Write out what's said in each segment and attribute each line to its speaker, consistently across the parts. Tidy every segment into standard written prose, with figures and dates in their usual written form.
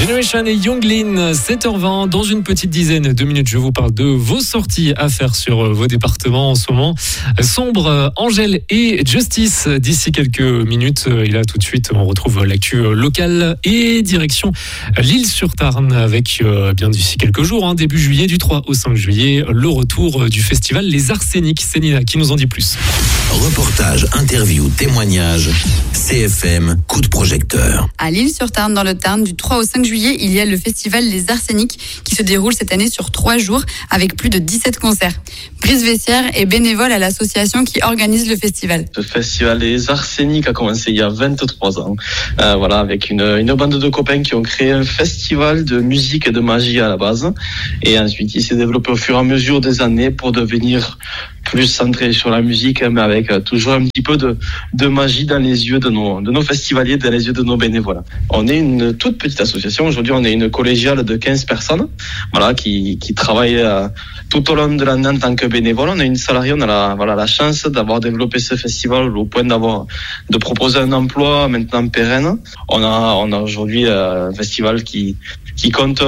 Speaker 1: Generation et Younglin, 7h20. Dans une petite dizaine de minutes, je vous parle de vos sorties à faire sur vos départements en ce moment. Sombre, Angèle et Justice. D'ici quelques minutes, et là tout de suite, on retrouve l'actu locale et direction l'Île-sur-Tarn avec bien d'ici quelques jours, début juillet, du 3 au 5 juillet, le retour du festival Les Arseniques. C'est Nina qui nous en dit plus.
Speaker 2: Reportage, interview, témoignage, CFM, coup de projecteur.
Speaker 3: À l'Île-sur-Tarn, dans le Tarn, du 3 au 5 juillet, il y a le festival Les Arseniques qui se déroule cette année sur 3 jours avec plus de 17 concerts. Brice Vessière est bénévole à l'association qui organise le festival.
Speaker 4: Le festival Les Arseniques a commencé il y a 23 ans. Avec une bande de copains qui ont créé un festival de musique et de magie à la base. Et ensuite, il s'est développé au fur et à mesure des années pour devenir plus centré sur la musique, mais avec toujours un petit peu de magie dans les yeux de nos festivaliers, dans les yeux de nos bénévoles. On est une toute petite association. Aujourd'hui, on est une collégiale de 15 personnes, qui travaillent tout au long de l'année en tant que bénévole. On a une salariée, on a la chance d'avoir développé ce festival au point de proposer un emploi maintenant pérenne. On a aujourd'hui un festival qui compte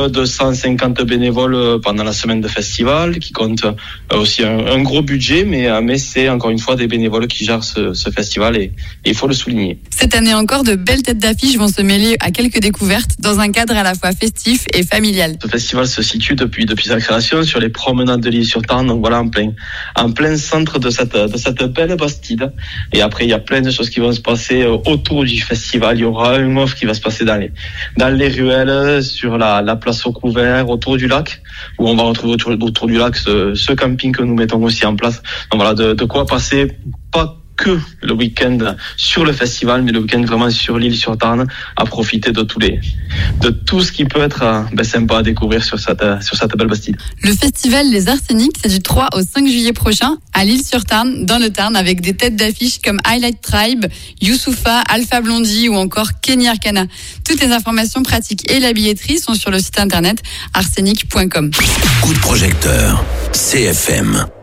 Speaker 4: 250 bénévoles pendant la semaine de festival, qui compte aussi un gros budget, mais c'est encore une fois des bénévoles qui gèrent ce festival et il faut le souligner.
Speaker 3: Cette année encore, de belles têtes d'affiche vont se mêler à quelques découvertes dans un cadre à la fois festif et familial.
Speaker 4: Ce festival se situe depuis sa création sur les promenades de l'Île-sur-Tarn, donc en plein centre de cette belle Bastide. Et après, il y a plein de choses qui vont se passer autour du festival. Il y aura un off qui va se passer dans les ruelles, sur la place au couvert, autour du lac, où on va retrouver autour du lac ce camping que nous mettons aussi en place. Donc voilà, de quoi passer pas que le week-end sur le festival, mais le week-end vraiment sur l'Île-sur-Tarn, à profiter de tout ce qui peut être sympa à découvrir sur cette belle Bastide.
Speaker 3: Le festival Les Arseniques, c'est du 3 au 5 juillet prochain à l'Île-sur-Tarn, dans le Tarn, avec des têtes d'affiche comme Highlight Tribe, Youssoupha, Alpha Blondie ou encore Kenny Arcana. Toutes les informations pratiques et la billetterie sont sur le site internet arsenic.com.
Speaker 2: Coup de projecteur, CFM.